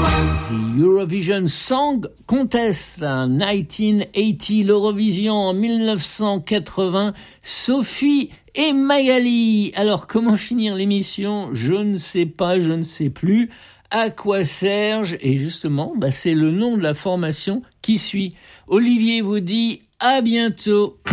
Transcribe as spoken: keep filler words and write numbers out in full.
The Eurovision Song Contest nineteen eighty, l'Eurovision en dix-neuf cent quatre-vingts, Sophie et Magali. Alors, comment finir l'émission? Je ne sais pas, je ne sais plus. À quoi Serge? Et justement, bah, c'est le nom de la formation qui suit. Olivier vous dit à bientôt.